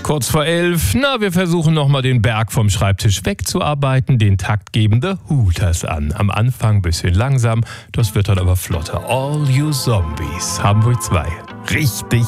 Kurz vor 11, wir versuchen nochmal den Berg vom Schreibtisch wegzuarbeiten, den taktgebende Hooters an. Am Anfang ein bisschen langsam, das wird dann aber flotter. All You Zombies, Hamburg 2. Richtig